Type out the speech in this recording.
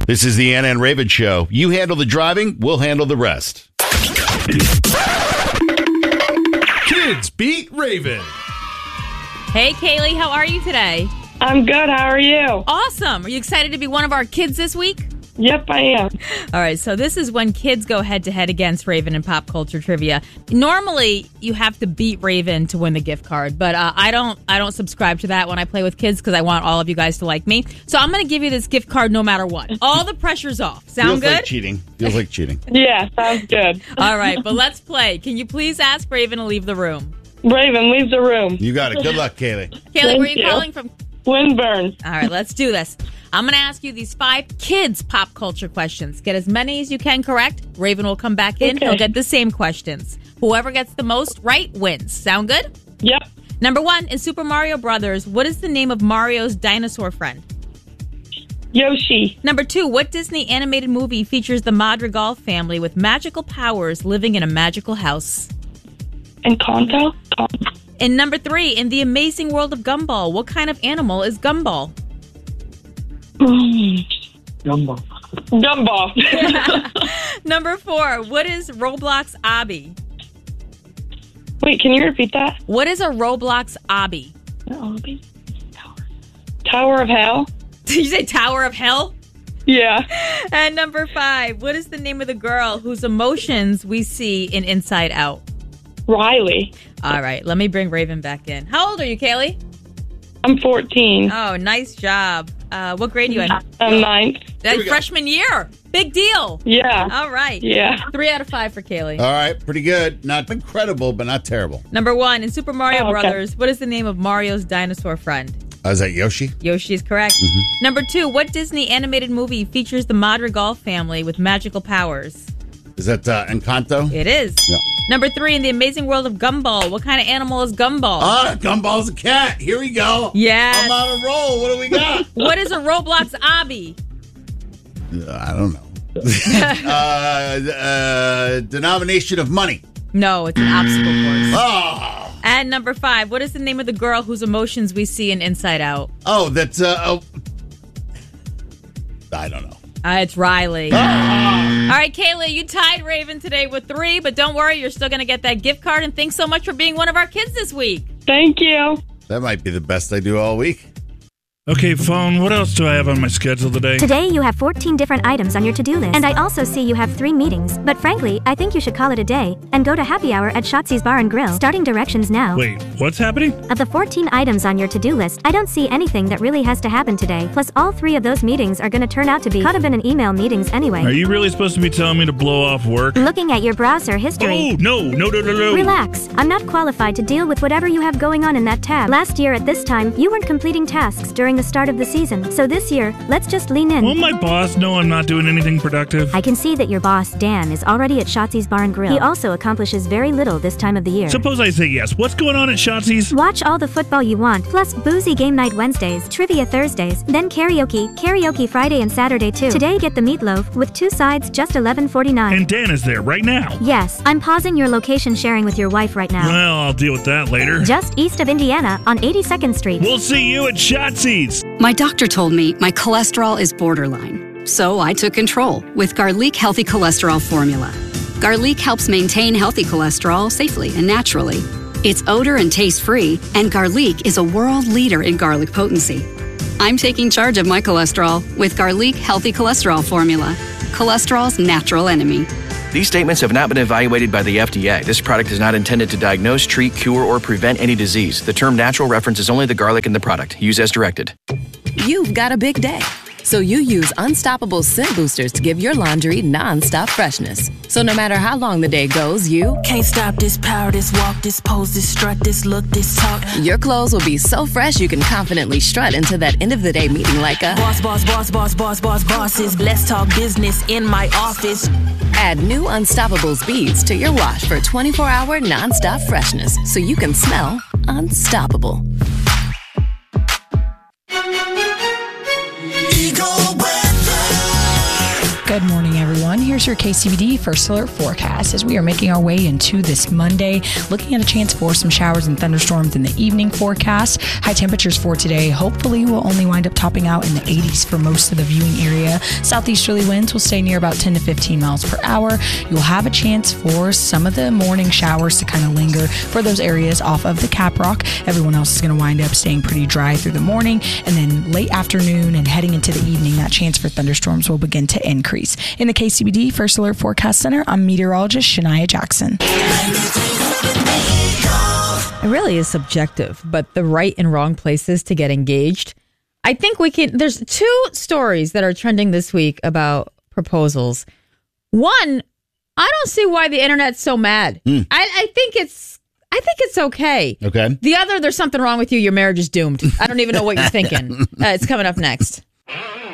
This is the Anna and Raven Show. You handle the driving, we'll handle the rest. Kids Beat Raven. Hey, Kaylee, how are you today? I'm good. How are you? Awesome. Are you excited to be one of our kids this week? Yep, I am. All right, so this is when kids go head-to-head against Raven in pop culture trivia. Normally, you have to beat Raven to win the gift card, but I don't subscribe to that when I play with kids because I want all of you guys to like me. So I'm going to give you this gift card no matter what. All the pressure's off. Sound good? Feels like cheating. Yeah, sounds good. All right, but let's play. Can you please ask Raven to leave the room? Raven, leave the room. You got it. Good luck, Kaylee. Kaylee, where are Thank you you. calling from? Windburn. All right, let's do this. I'm going to ask you these 5 kids pop culture questions. Get as many as you can correct. Raven will come back in. Okay. He'll get the same questions. Whoever gets the most right wins. Sound good? Yep. Number 1, in Super Mario Brothers, what is the name of Mario's dinosaur friend? Yoshi. Number 2, what Disney animated movie features the Madrigal family with magical powers living in a magical house? Encanto. And number 3, in The Amazing World of Gumball, what kind of animal is Gumball? Gumball. Number 4, what is Roblox obby? Wait, can you repeat that? What is a Roblox obby? Tower of Hell. Did you say Tower of Hell? Yeah. And number 5, what is the name of the girl whose emotions we see in Inside Out? Riley. All right, let me bring Raven back in. How old are you, Kaylee? I'm 14. Oh, nice job. What grade are you in? I'm 9th. That's freshman year. Big deal. Yeah. All right. Yeah. 3 out of 5 for Kaylee. All right, pretty good. Not incredible, but not terrible. Number 1, in Super Mario Oh, okay. Brothers, what is the name of Mario's dinosaur friend? Is that Yoshi? Yoshi is correct. Number 2, what Disney animated movie features the Madrigal family with magical powers? Is that Encanto? It is. Yeah. Number 3, in The Amazing World of Gumball, what kind of animal is Gumball? Gumball's a cat. Here we go. Yes. I'm on a roll. What do we got? What is a Roblox obby? I don't know. Denomination of money. No, it's an obstacle course. Oh. And number 5, what is the name of the girl whose emotions we see in Inside Out? Oh, that's I don't know. It's Riley. All right, Kaylee, you tied Raven today with 3, but don't worry, you're still going to get that gift card, and thanks so much for being one of our kids this week. Thank you. That might be the best I do all week. Okay, phone, what else do I have on my schedule today? Today you have 14 different items on your to-do list. And I also see you have 3 meetings. But frankly, I think you should call it a day and go to happy hour at Shotzi's Bar and Grill. Starting directions now. Wait, what's happening? Of the 14 items on your to-do list, I don't see anything that really has to happen today. Plus, all 3 of those meetings are going to turn out to be could have been an email meetings anyway. Are you really supposed to be telling me to blow off work? Looking at your browser history. Oh, no. Relax. I'm not qualified to deal with whatever you have going on in that tab. Last year at this time, you weren't completing tasks during the start of the season. So this year, let's just lean in. Won't my boss know I'm not doing anything productive? I can see that your boss, Dan, is already at Shotzi's Bar and Grill. He also accomplishes very little this time of the year. Suppose I say yes. What's going on at Shotzi's? Watch all the football you want, plus boozy game night Wednesdays, trivia Thursdays, then karaoke Friday and Saturday too. Today get the meatloaf with 2 sides, just $11.49. And Dan is there right now. Yes, I'm pausing your location sharing with your wife right now. Well, I'll deal with that later. Just east of Indiana on 82nd Street. We'll see you at Shotzi's. My doctor told me my cholesterol is borderline, so I took control with Garlic Healthy Cholesterol Formula. Garlic helps maintain healthy cholesterol safely and naturally. It's odor and taste-free, and Garlic is a world leader in garlic potency. I'm taking charge of my cholesterol with Garlic Healthy Cholesterol Formula, cholesterol's natural enemy. These statements have not been evaluated by the FDA. This product is not intended to diagnose, treat, cure, or prevent any disease. The term natural references only the garlic in the product. Use as directed. You've got a big day, so you use Unstoppable Scent Boosters to give your laundry non-stop freshness. So no matter how long the day goes, you can't stop this power, this walk, this pose, this strut, this look, this talk. Your clothes will be so fresh you can confidently strut into that end of the day meeting like a bosses. Let's talk business in my office. Add new Unstoppable beads to your wash for 24-hour non-stop freshness so you can smell unstoppable. Good morning, everyone. Here's your KCBD First Alert forecast as we are making our way into this Monday, looking at a chance for some showers and thunderstorms in the evening forecast. High temperatures for today hopefully will only wind up topping out in the 80s for most of the viewing area. Southeasterly winds will stay near about 10 to 15 miles per hour. You'll have a chance for some of the morning showers to kind of linger for those areas off of the Cap Rock. Everyone else is going to wind up staying pretty dry through the morning, and then late afternoon and heading into the evening, that chance for thunderstorms will begin to increase. In the KCBD First Alert Forecast Center, I'm meteorologist Shania Jackson. It really is subjective, but the right and wrong places to get engaged. I think there's 2 stories that are trending this week about proposals. One, I don't see why the internet's so mad. I think it's okay. Okay. The other, there's something wrong with you. Your marriage is doomed. I don't even know what you're thinking. It's coming up next.